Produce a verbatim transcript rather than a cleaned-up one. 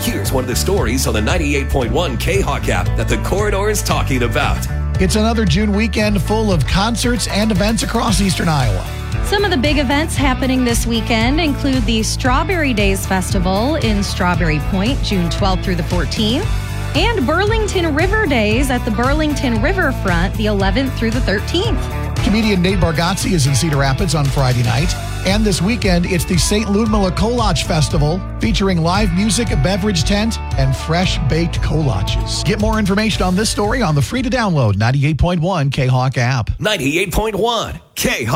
Here's one of the stories on the ninety-eight point one K-Hawk app that the Corridor is talking about. It's another June weekend full of concerts and events across eastern Iowa. Some of the big events happening this weekend include the Strawberry Days Festival in Strawberry Point, June twelfth through the fourteenth, and Burlington River Days at the Burlington Riverfront, the eleventh through the thirteenth. Comedian Nate Bargatze is in Cedar Rapids on Friday night. And this weekend, it's the Saint Ludmilla Kolache Festival, featuring live music, a beverage tent, and fresh-baked kolaches. Get more information on this story on the free-to-download ninety-eight point one K-Hawk app. ninety-eight point one K-Hawk.